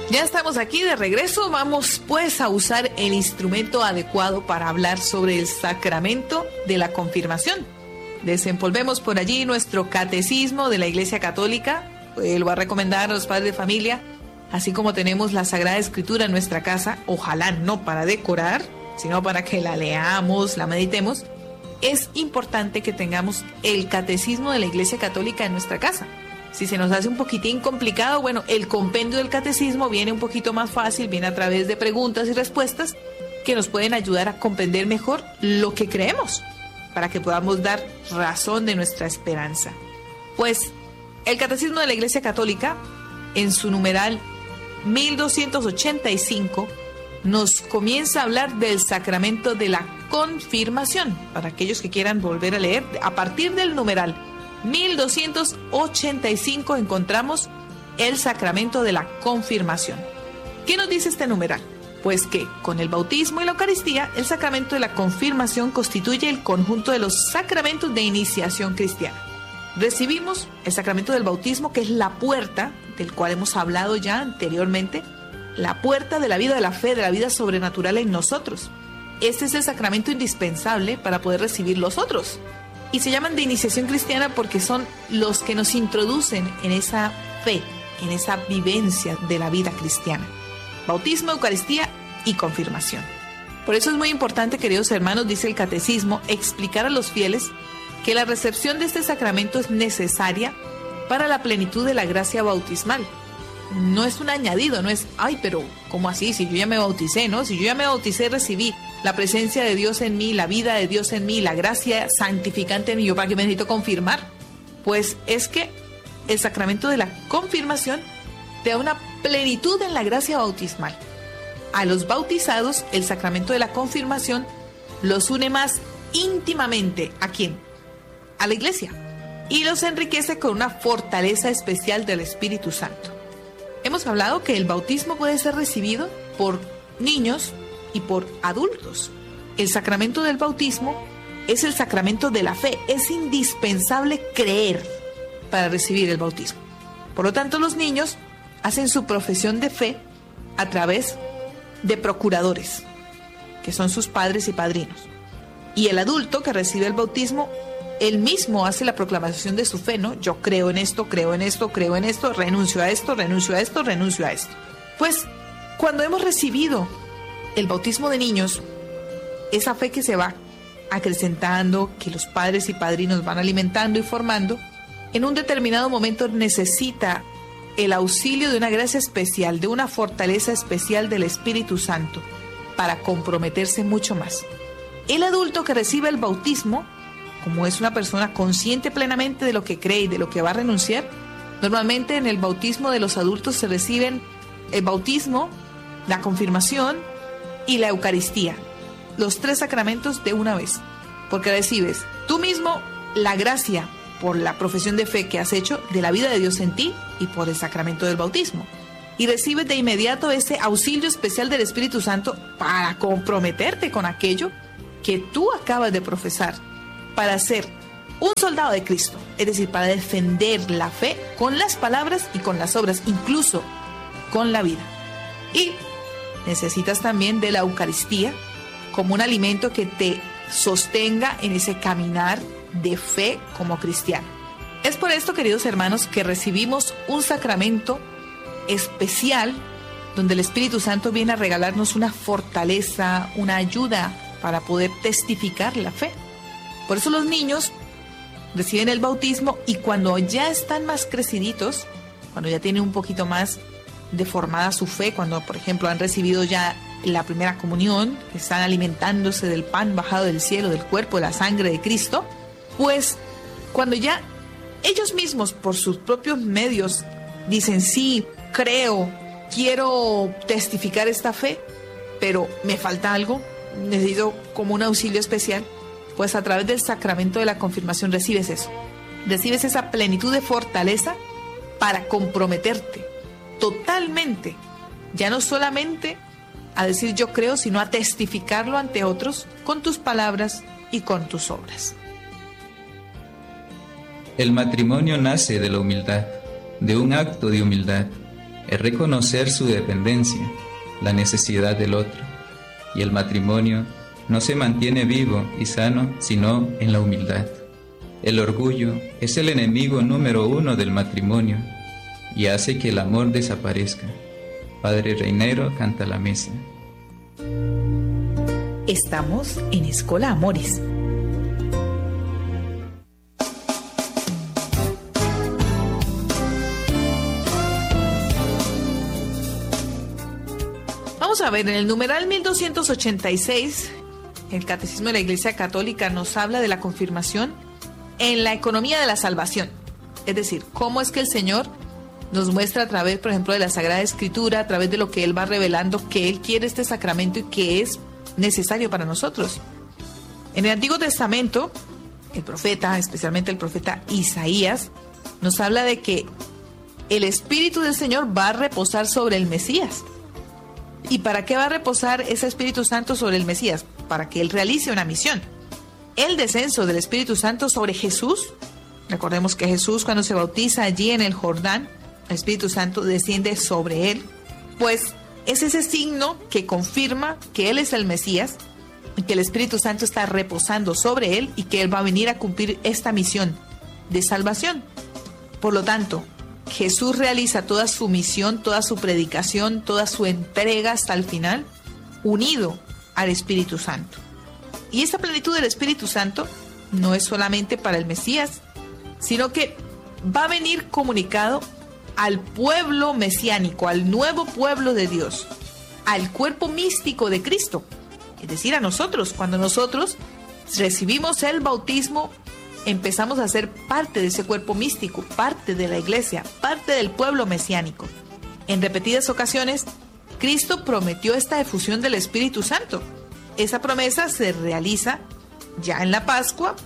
Ya estamos aquí de regreso. Vamos pues a usar el instrumento adecuado para hablar sobre el sacramento de la confirmación. Desempolvemos por allí nuestro catecismo de la Iglesia Católica. Lo va a recomendar a los padres de familia. Así como tenemos la Sagrada Escritura en nuestra casa, ojalá no para decorar, sino para que la leamos, la meditemos. Es importante que tengamos el catecismo de la Iglesia Católica en nuestra casa. Si se nos hace un poquitín complicado, bueno, el compendio del catecismo viene un poquito más fácil, viene a través de preguntas y respuestas que nos pueden ayudar a comprender mejor lo que creemos, para que podamos dar razón de nuestra esperanza. Pues el catecismo de la Iglesia Católica, en su numeral 1285, nos comienza a hablar del sacramento de la confirmación. Para aquellos que quieran volver a leer, a partir del numeral 1285 encontramos el sacramento de la confirmación. ¿Qué nos dice este numeral? Pues que con el bautismo y la Eucaristía, el sacramento de la confirmación constituye el conjunto de los sacramentos de iniciación cristiana. Recibimos el sacramento del bautismo, que es la puerta, del cual hemos hablado ya anteriormente, la puerta de la vida de la fe, de la vida sobrenatural en nosotros. Este es el sacramento indispensable para poder recibir los otros. Y se llaman de iniciación cristiana porque son los que nos introducen en esa fe, en esa vivencia de la vida cristiana. Bautismo, Eucaristía y confirmación. Por eso es muy importante, queridos hermanos, dice el catecismo, explicar a los fieles que la recepción de este sacramento es necesaria para la plenitud de la gracia bautismal. No es un añadido, no es, ay, pero ¿cómo así? Si yo ya me bauticé, ¿no? Si yo ya me bauticé, recibí la presencia de Dios en mí, la vida de Dios en mí, la gracia santificante en mí, ¿yo para qué me necesito confirmar? Pues es que el sacramento de la confirmación te da una plenitud en la gracia bautismal. A los bautizados, el sacramento de la confirmación los une más íntimamente. ¿A quién? A la Iglesia. Y los enriquece con una fortaleza especial del Espíritu Santo. Hemos hablado que el bautismo puede ser recibido por niños y por adultos. El sacramento del bautismo es el sacramento de la fe. Es indispensable creer para recibir el bautismo. Por lo tanto, los niños hacen su profesión de fe a través de procuradores, que son sus padres y padrinos. Y el adulto que recibe el bautismo, él mismo hace la proclamación de su fe, ¿no? Yo creo en esto, creo en esto, creo en esto, renuncio a esto, renuncio a esto, renuncio a esto. Pues, cuando hemos recibido el bautismo de niños, esa fe que se va acrecentando, que los padres y padrinos van alimentando y formando, en un determinado momento necesita el auxilio de una gracia especial, de una fortaleza especial del Espíritu Santo, para comprometerse mucho más. El adulto que recibe el bautismo, como es una persona consciente plenamente de lo que cree y de lo que va a renunciar, normalmente en el bautismo de los adultos se reciben el bautismo, la confirmación y la Eucaristía, los 3 sacramentos de una vez, porque recibes tú mismo la gracia por la profesión de fe que has hecho de la vida de Dios en ti y por el sacramento del bautismo, y recibes de inmediato ese auxilio especial del Espíritu Santo para comprometerte con aquello que tú acabas de profesar, para ser un soldado de Cristo, es decir, para defender la fe con las palabras y con las obras, incluso con la vida. Y necesitas también de la Eucaristía como un alimento que te sostenga en ese caminar de fe como cristiano. Es por esto, queridos hermanos, que recibimos un sacramento especial donde el Espíritu Santo viene a regalarnos una fortaleza, una ayuda para poder testificar la fe. Por eso los niños reciben el bautismo y cuando ya están más creciditos, cuando ya tienen un poquito más deformada su fe, cuando por ejemplo han recibido ya la primera comunión, están alimentándose del pan bajado del cielo, del cuerpo, de la sangre de Cristo, pues cuando ya ellos mismos por sus propios medios dicen sí, creo, quiero testificar esta fe, pero me falta algo, necesito como un auxilio especial, pues a través del sacramento de la confirmación recibes eso. Recibes esa plenitud de fortaleza para comprometerte totalmente, ya no solamente a decir yo creo, sino a testificarlo ante otros con tus palabras y con tus obras. El matrimonio nace de la humildad, de un acto de humildad. es reconocer su dependencia, la necesidad del otro, y el matrimonio no se mantiene vivo y sano sino en la humildad. El orgullo es el enemigo número 1 del matrimonio y hace que el amor desaparezca. Padre Reinero canta la misa. Estamos en Escola Amores. Vamos a ver, en el numeral 1286, el Catecismo de la Iglesia Católica nos habla de la confirmación en la economía de la salvación. Es decir, cómo es que el Señor nos muestra a través, por ejemplo, de la Sagrada Escritura, a través de lo que Él va revelando, que Él quiere este sacramento y que es necesario para nosotros. En el Antiguo Testamento, el profeta, especialmente el profeta Isaías, nos habla de que el Espíritu del Señor va a reposar sobre el Mesías. ¿Y para qué va a reposar ese Espíritu Santo sobre el Mesías? Para que Él realice una misión. El descenso del Espíritu Santo sobre Jesús, recordemos que Jesús, cuando se bautiza allí en el Jordán, el Espíritu Santo desciende sobre Él, pues es ese signo que confirma que Él es el Mesías y que el Espíritu Santo está reposando sobre Él y que Él va a venir a cumplir esta misión de salvación. Por lo tanto, Jesús realiza toda su misión, toda su predicación, toda su entrega hasta el final, unido al Espíritu Santo. Y esta plenitud del Espíritu Santo no es solamente para el Mesías, sino que va a venir comunicado al pueblo mesiánico, al nuevo pueblo de Dios, al cuerpo místico de Cristo, es decir, a nosotros. Cuando nosotros recibimos el bautismo, empezamos a ser parte de ese cuerpo místico, parte de la iglesia, parte del pueblo mesiánico. En repetidas ocasiones, Cristo prometió esta efusión del Espíritu Santo. Esa promesa se realiza ya en la Pascua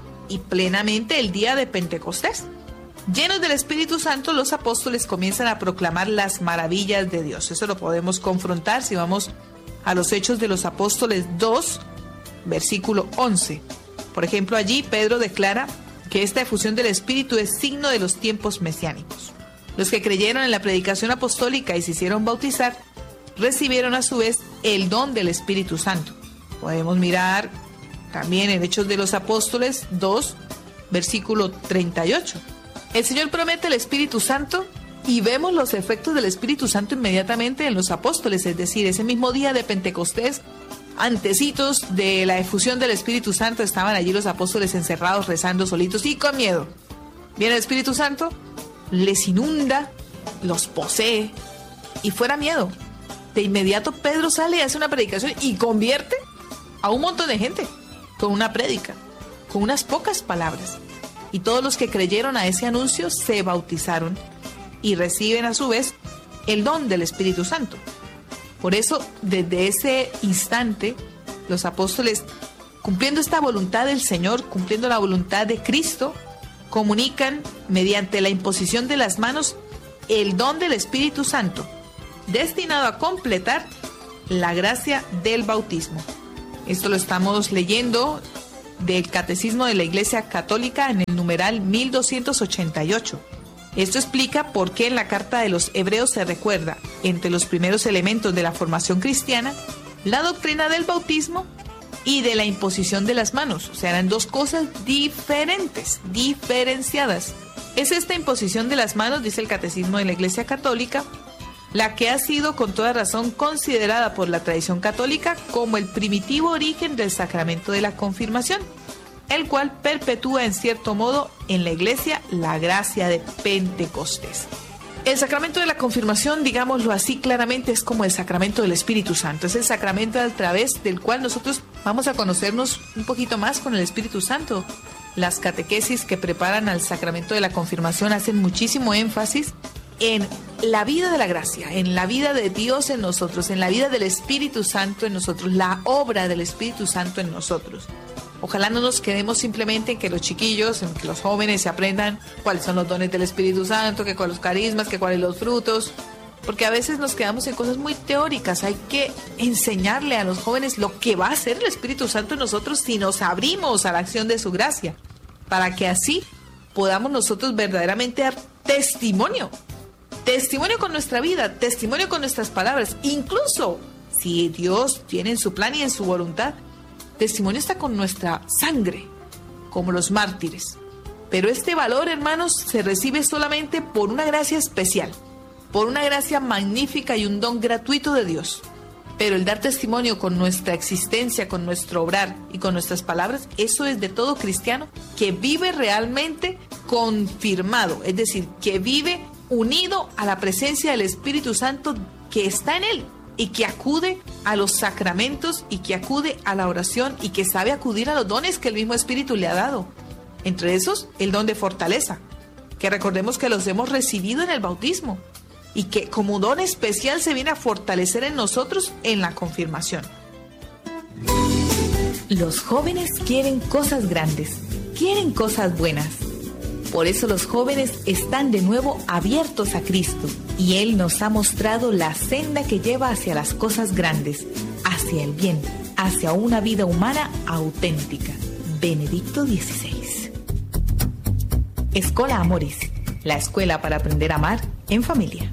y plenamente el día de Pentecostés. Llenos del Espíritu Santo, los apóstoles comienzan a proclamar las maravillas de Dios. Eso lo podemos confrontar si vamos a los Hechos de los Apóstoles 2, versículo 11. Por ejemplo, allí Pedro declara que esta efusión del Espíritu es signo de los tiempos mesiánicos. Los que creyeron en la predicación apostólica y se hicieron bautizar, recibieron a su vez el don del Espíritu Santo. Podemos mirar también en Hechos de los Apóstoles 2, versículo 38. El Señor promete el Espíritu Santo y vemos los efectos del Espíritu Santo inmediatamente en los apóstoles, es decir, ese mismo día de Pentecostés, antecitos de la efusión del Espíritu Santo, estaban allí los apóstoles encerrados, rezando solitos y con miedo. Viene el Espíritu Santo, les inunda, los posee y fuera miedo. De inmediato Pedro sale y hace una predicación y convierte a un montón de gente con una prédica, con unas pocas palabras. Y todos los que creyeron a ese anuncio se bautizaron y reciben a su vez el don del Espíritu Santo. Por eso, desde ese instante, los apóstoles, cumpliendo esta voluntad del Señor, cumpliendo la voluntad de Cristo, comunican mediante la imposición de las manos el don del Espíritu Santo, destinado a completar la gracia del bautismo. Esto lo estamos leyendo del Catecismo de la Iglesia Católica en el numeral 1288. Esto explica por qué en la carta de los Hebreos se recuerda, entre los primeros elementos de la formación cristiana, la doctrina del bautismo y de la imposición de las manos. O sea, eran dos cosas diferentes, diferenciadas. Es esta imposición de las manos, dice el Catecismo de la Iglesia Católica, la que ha sido con toda razón considerada por la tradición católica como el primitivo origen del sacramento de la confirmación, el cual perpetúa en cierto modo en la Iglesia la gracia de Pentecostés. El sacramento de la confirmación, digámoslo así claramente, es como el sacramento del Espíritu Santo. Es el sacramento a través del cual nosotros vamos a conocernos un poquito más con el Espíritu Santo. Las catequesis que preparan al sacramento de la confirmación hacen muchísimo énfasis en la vida de la gracia, en la vida de Dios en nosotros, en la vida del Espíritu Santo en nosotros, la obra del Espíritu Santo en nosotros. Ojalá no nos quedemos simplemente en que los chiquillos, en que los jóvenes se aprendan cuáles son los dones del Espíritu Santo, que cuáles los carismas, que cuáles los frutos, porque a veces nos quedamos en cosas muy teóricas. Hay que enseñarle a los jóvenes lo que va a hacer el Espíritu Santo en nosotros si nos abrimos a la acción de su gracia, para que así podamos nosotros verdaderamente dar testimonio testimonio con nuestra vida, testimonio con nuestras palabras, incluso si Dios tiene en su plan y en su voluntad, testimonio está con nuestra sangre, como los mártires. Pero este valor, hermanos, se recibe solamente por una gracia especial, por una gracia magnífica y un don gratuito de Dios. Pero el dar testimonio con nuestra existencia, con nuestro obrar y con nuestras palabras, eso es de todo cristiano que vive realmente confirmado, es decir, que vive unido a la presencia del Espíritu Santo que está en él y que acude a los sacramentos y que acude a la oración y que sabe acudir a los dones que el mismo Espíritu le ha dado. Entre esos, el don de fortaleza, que recordemos que los hemos recibido en el bautismo y que como don especial se viene a fortalecer en nosotros en la confirmación. Los jóvenes quieren cosas grandes, quieren cosas buenas. Por eso los jóvenes están de nuevo abiertos a Cristo y Él nos ha mostrado la senda que lleva hacia las cosas grandes, hacia el bien, hacia una vida humana auténtica. Benedicto XVI. Escola Amoris, la escuela para aprender a amar en familia.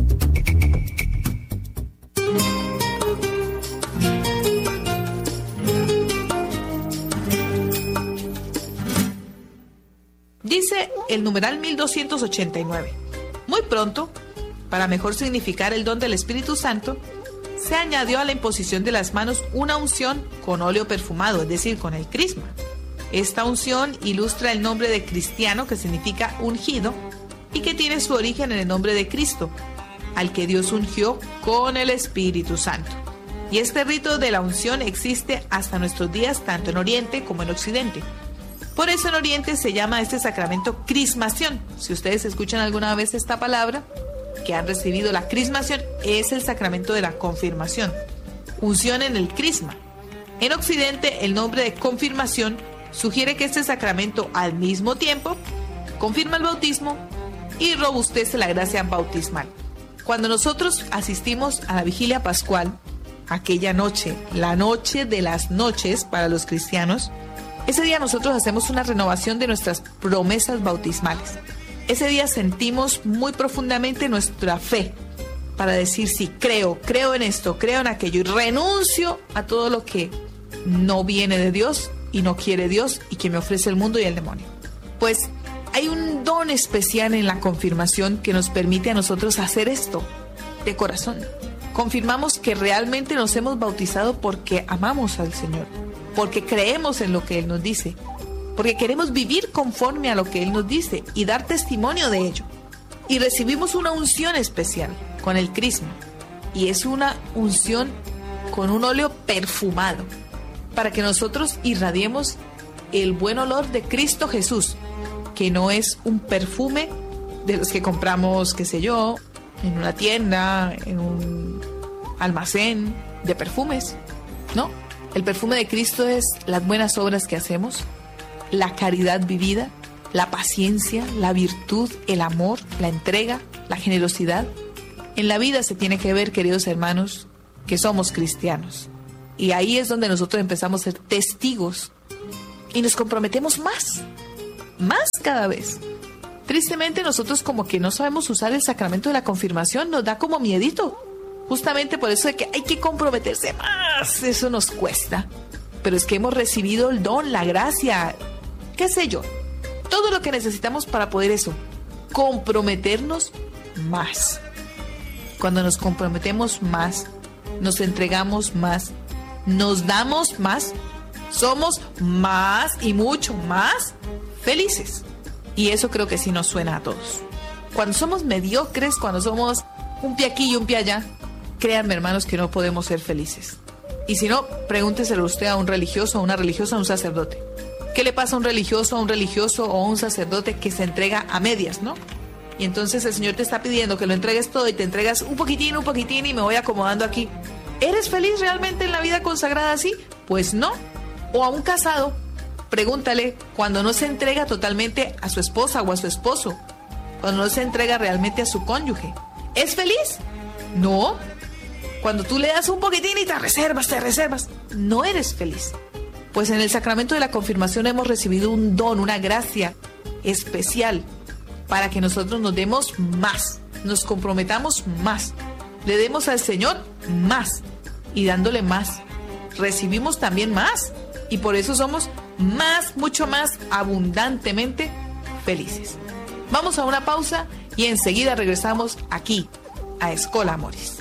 Dice el numeral 1289. Muy pronto, para mejor significar el don del Espíritu Santo, se añadió a la imposición de las manos una unción con óleo perfumado, es decir, con el crisma. Esta unción ilustra el nombre de cristiano, que significa ungido, y que tiene su origen en el nombre de Cristo, al que Dios ungió con el Espíritu Santo. Y este rito de la unción existe hasta nuestros días, tanto en Oriente como en Occidente. Por eso en Oriente se llama este sacramento crismación. Si ustedes escuchan alguna vez esta palabra, que han recibido la crismación, es el sacramento de la confirmación. Unción en el crisma. En Occidente, el nombre de confirmación sugiere que este sacramento al mismo tiempo confirma el bautismo y robustece la gracia bautismal. Cuando nosotros asistimos a la vigilia pascual, aquella noche, la noche de las noches para los cristianos, ese día nosotros hacemos una renovación de nuestras promesas bautismales. Ese día sentimos muy profundamente nuestra fe para decir sí, creo en esto, creo en aquello y renuncio a todo lo que no viene de Dios y no quiere Dios y que me ofrece el mundo y el demonio. Pues hay un don especial en la confirmación que nos permite a nosotros hacer esto de corazón. Confirmamos que realmente nos hemos bautizado porque amamos al Señor, porque creemos en lo que Él nos dice, porque queremos vivir conforme a lo que Él nos dice y dar testimonio de ello. Y recibimos una unción especial con el crisma, y es una unción con un óleo perfumado, para que nosotros irradiemos el buen olor de Cristo Jesús, que no es un perfume de los que compramos, qué sé yo, en una tienda, en un almacén de perfumes, ¿no? El perfume de Cristo es las buenas obras que hacemos, la caridad vivida, la paciencia, la virtud, el amor, la entrega, la generosidad. En la vida se tiene que ver, queridos hermanos, que somos cristianos. Y ahí es donde nosotros empezamos a ser testigos y nos comprometemos más cada vez. Tristemente nosotros como que no sabemos usar el sacramento de la confirmación, nos da como miedito. Justamente por eso de que hay que comprometerse más, eso nos cuesta. Pero es que hemos recibido el don, la gracia, qué sé yo, todo lo que necesitamos para poder eso, comprometernos más. Cuando nos comprometemos más, nos entregamos más, nos damos más, somos más y mucho más felices. Y eso creo que sí nos suena a todos. Cuando somos mediocres, cuando somos un pie aquí y un pie allá, créanme, hermanos, que no podemos ser felices. Y si no, pregúnteselo usted a un religioso, a una religiosa, a un sacerdote. ¿Qué le pasa a un religioso o a un sacerdote que se entrega a medias, no? Y entonces el Señor te está pidiendo que lo entregues todo y te entregas un poquitín y me voy acomodando aquí. ¿Eres feliz realmente en la vida consagrada así? Pues no. O a un casado, pregúntale cuando no se entrega totalmente a su esposa o a su esposo, cuando no se entrega realmente a su cónyuge. ¿Es feliz? No. Cuando tú le das un poquitín y te reservas, no eres feliz. Pues en el sacramento de la confirmación hemos recibido un don, una gracia especial para que nosotros nos demos más. nos comprometamos más, le demos al Señor más, y dándole más, recibimos también más, y por eso somos más, mucho más abundantemente felices. Vamos a una pausa y enseguida regresamos aquí a Escola Amoris.